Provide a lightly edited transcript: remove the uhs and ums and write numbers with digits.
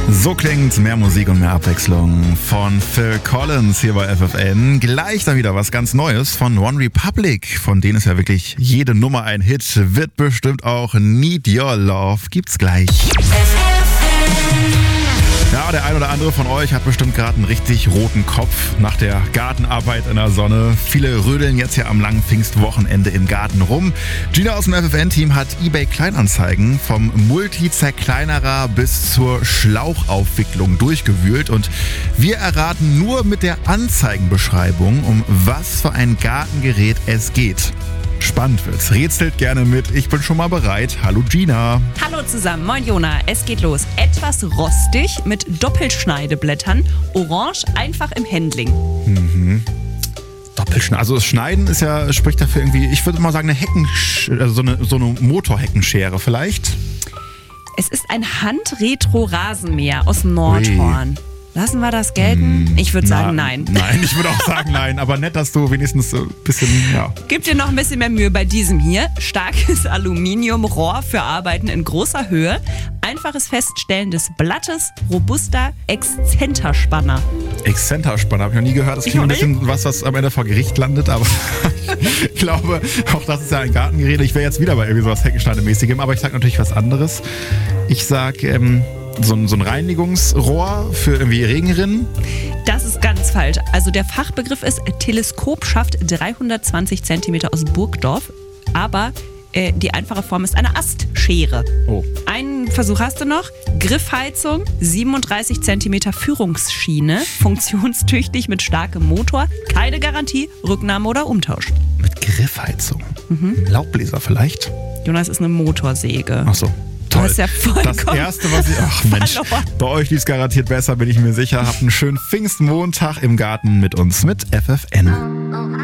So klingt mehr Musik und mehr Abwechslung von Phil Collins hier bei FFN. Gleich dann wieder was ganz Neues von One Republic. Von denen ist ja wirklich jede Nummer ein Hit. Wird bestimmt auch Need Your Love. Gibt's gleich. Ja, der ein oder andere von euch hat bestimmt gerade einen richtig roten Kopf nach der Gartenarbeit in der Sonne. Viele rödeln jetzt ja am langen Pfingstwochenende im Garten rum. Gina aus dem FFN-Team hat eBay Kleinanzeigen vom Multi-Zerkleinerer bis zur Schlauchaufwicklung durchgewühlt. Und wir erraten nur mit der Anzeigenbeschreibung, um was für ein Gartengerät es geht. Spannend wird's. Rätselt gerne mit. Ich bin schon mal bereit. Hallo Gina. Hallo zusammen. Moin Jona. Es geht los. Etwas rostig mit Doppelschneideblättern. Orange, einfach im Handling. Doppelschneiden. Also das Schneiden ist ja, spricht dafür irgendwie, ich würde mal sagen, so eine Motorheckenschere vielleicht. Es ist ein Handretro-Rasenmäher aus Nordhorn. Lassen wir das gelten? Ich würde sagen, nein. Nein, ich würde auch sagen nein. Aber nett, dass du wenigstens ein bisschen, ja. Gib dir noch ein bisschen mehr Mühe bei diesem hier. Starkes Aluminiumrohr für Arbeiten in großer Höhe. Einfaches Feststellen des Blattes. Robuster Exzenterspanner. Exzenterspanner, habe ich noch nie gehört. Das klingt ein bisschen was am Ende vor Gericht landet. Aber ich glaube, auch das ist ja ein Gartengerät. Ich wäre jetzt wieder bei irgendwie sowas Heckenschneidemäßigem. Aber ich sage natürlich was anderes. Ich sage, so ein Reinigungsrohr für irgendwie Regenrinnen? Das ist ganz falsch. Also der Fachbegriff ist Teleskopschaft 320 cm aus Burgdorf. Aber die einfache Form ist eine Astschere. Oh. Einen Versuch hast du noch. Griffheizung, 37 cm Führungsschiene, funktionstüchtig mit starkem Motor, keine Garantie, Rücknahme oder Umtausch. Mit Griffheizung? Laubbläser vielleicht? Jonas, ist eine Motorsäge. Ach so. Du hast ja vollkommen das Erste, was ich... Ach Mensch, bei euch lief es garantiert besser, bin ich mir sicher. Habt einen schönen Pfingstmontag im Garten mit uns, mit FFN.